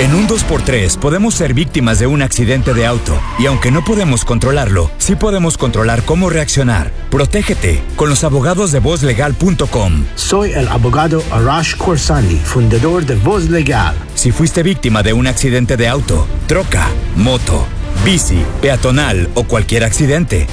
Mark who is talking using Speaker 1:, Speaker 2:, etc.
Speaker 1: En un 2x3 podemos ser víctimas de un accidente de auto y aunque no podemos controlarlo, sí podemos controlar cómo reaccionar. Protégete con los abogados de vozlegal.com.
Speaker 2: Soy el abogado Arash Khorsandi, fundador de Voz Legal.
Speaker 1: Si fuiste víctima de un accidente de auto, troca, moto, bici, peatonal o cualquier accidente,